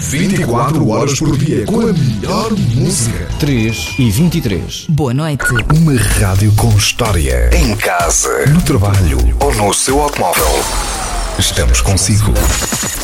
24 horas por dia com a melhor música. 3h23. Boa noite. Uma rádio com história. Em casa, no trabalho ou no seu automóvel. Estamos consigo.